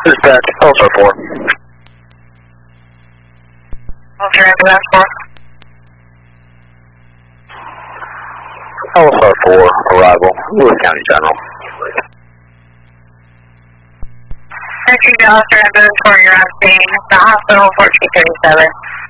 Dispatch, Pulsar 4. Pulsar Ambulance 4. Pulsar 4, arrival, Lewis County General. Entry to Pulsar Ambulance 4, you're on scene. The hospital 1437.